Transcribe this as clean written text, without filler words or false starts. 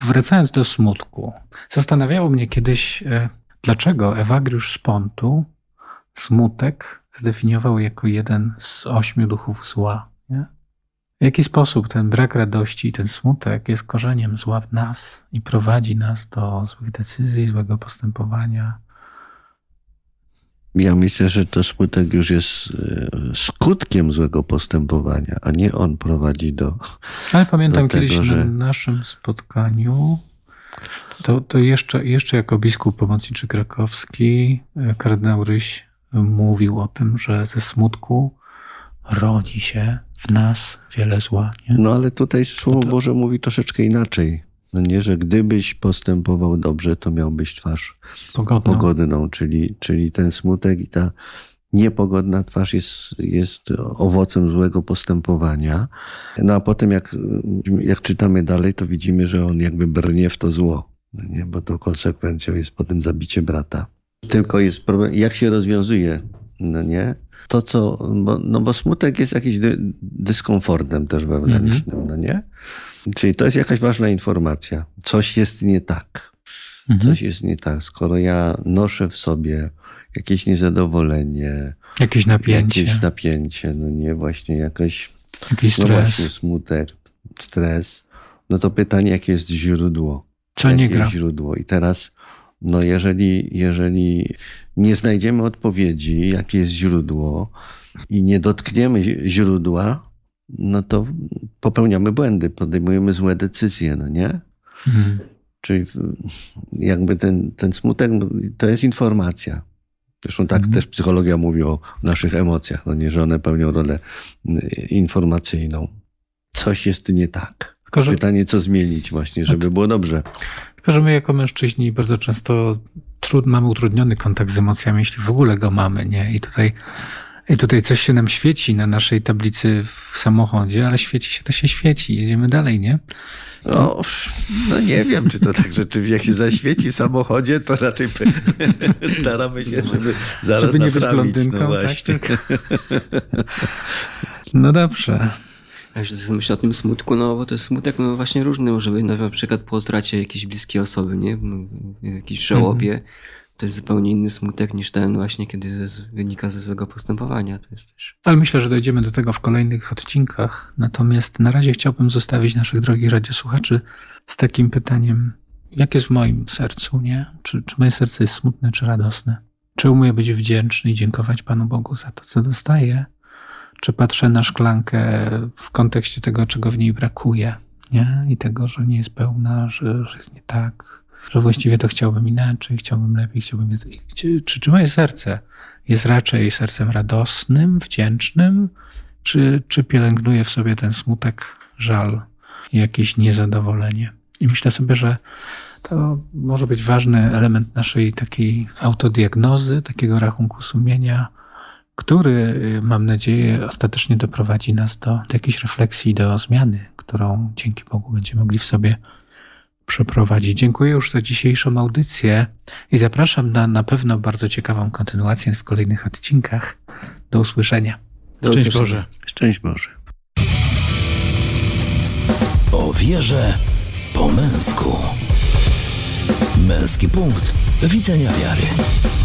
Wracając do smutku, zastanawiało mnie kiedyś, dlaczego Ewagriusz z Pontu smutek zdefiniował jako jeden z 8 duchów zła. Nie? W jaki sposób ten brak radości i ten smutek jest korzeniem zła w nas i prowadzi nas do złych decyzji, złego postępowania? Ja myślę, że to smutek już jest skutkiem złego postępowania, a nie on prowadzi do Ale pamiętam do tego, kiedyś że... na naszym spotkaniu, to jeszcze jako biskup pomocniczy krakowski, kardynał Ryś mówił o tym, że ze smutku rodzi się w nas wiele zła. Nie? No ale tutaj Słowo Boże mówi troszeczkę inaczej. No nie, że gdybyś postępował dobrze, to miałbyś twarz pogodną, czyli ten smutek i ta niepogodna twarz jest owocem złego postępowania. No a potem jak czytamy dalej, to widzimy, że on jakby brnie w to zło, no nie? Bo to konsekwencją jest potem zabicie brata. Tylko jest problem, jak się rozwiązuje, no nie? To bo smutek jest jakimś dyskomfortem też wewnętrznym, no nie? Czyli to jest jakaś ważna informacja. Coś jest nie tak. Coś jest nie tak. Skoro ja noszę w sobie jakieś niezadowolenie, jakieś napięcie, no nie, właśnie jakiś stres. No właśnie smutek, stres. No to pytanie, jakie jest źródło? Co nie gra? Źródło? I teraz, no jeżeli nie znajdziemy odpowiedzi, jakie jest źródło i nie dotkniemy źródła, no to popełniamy błędy, podejmujemy złe decyzje, no nie? Czyli jakby ten smutek to jest informacja. Zresztą tak też psychologia mówi o naszych emocjach, no nie, że one pełnią rolę informacyjną. Coś jest nie tak. Pytanie, co zmienić właśnie, żeby było dobrze. Tylko, że my jako mężczyźni bardzo często mamy utrudniony kontakt z emocjami, jeśli w ogóle go mamy, nie? I tutaj coś się nam świeci na naszej tablicy w samochodzie, ale świeci się, to się świeci. Jedziemy dalej, nie? No nie wiem, czy to tak rzeczywiście, jak się zaświeci w samochodzie, to raczej staramy się, żeby zaraz nie naprawić. być blondynką, no właśnie. Tak? No dobrze. Ja się myślę o tym smutku, no bo to jest smutek właśnie różny może być, na przykład po utracie jakiejś bliskiej osoby, nie? W jakiejś żałobie. To jest zupełnie inny smutek niż ten właśnie, kiedy wynika ze złego postępowania. To jest też... Ale myślę, że dojdziemy do tego w kolejnych odcinkach. Natomiast na razie chciałbym zostawić naszych drogich radiosłuchaczy z takim pytaniem, jak jest w moim sercu, nie? Czy moje serce jest smutne, czy radosne? Czy umiem być wdzięczny i dziękować Panu Bogu za to, co dostaję? Czy patrzę na szklankę w kontekście tego, czego w niej brakuje, nie? I tego, że nie jest pełna, że jest nie tak, że właściwie to chciałbym inaczej, chciałbym lepiej, chciałbym więcej. Czy moje serce jest raczej sercem radosnym, wdzięcznym, czy pielęgnuje w sobie ten smutek, żal i jakieś niezadowolenie? I myślę sobie, że to może być ważny element naszej takiej autodiagnozy, takiego rachunku sumienia, który, mam nadzieję, ostatecznie doprowadzi nas do jakiejś refleksji, do zmiany, którą dzięki Bogu będziemy mogli w sobie przeprowadzić. Dziękuję już za dzisiejszą audycję i zapraszam na pewno bardzo ciekawą kontynuację w kolejnych odcinkach. Do usłyszenia. Szczęść Boże. Szczęść Boże. O wierze po męsku. Męski punkt widzenia wiary.